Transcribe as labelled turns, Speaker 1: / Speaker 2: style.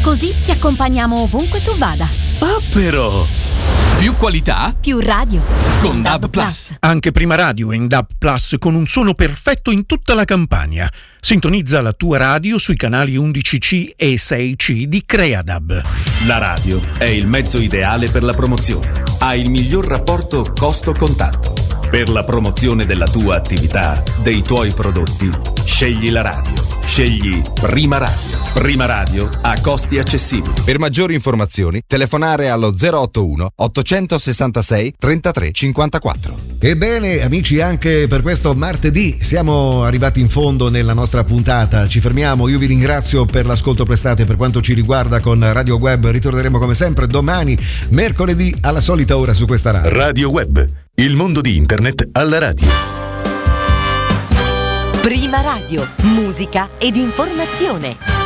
Speaker 1: Così ti accompagniamo ovunque tu vada.
Speaker 2: Ah, però! Più qualità,
Speaker 1: più radio
Speaker 2: con DAB+.
Speaker 3: Anche Prima Radio è in DAB+ con un suono perfetto in tutta la Campania. Sintonizza la tua radio sui canali 11C e 6C di Creadab.
Speaker 4: La radio è il mezzo ideale per la promozione. Ha il miglior rapporto costo-contatto. Per la promozione della tua attività, dei tuoi prodotti, scegli la radio. Scegli Prima Radio. Prima Radio a costi accessibili.
Speaker 5: Per maggiori informazioni, telefonare allo 081 866 33 54.
Speaker 6: Ebbene, amici, anche per questo martedì siamo arrivati in fondo nella nostra puntata. Ci fermiamo. Io vi ringrazio per l'ascolto prestato e per quanto ci riguarda con Radio Web. Ritorneremo come sempre domani, mercoledì, alla solita ora su questa radio.
Speaker 7: Radio Web, il mondo di internet alla radio.
Speaker 8: Prima Radio, musica ed informazione.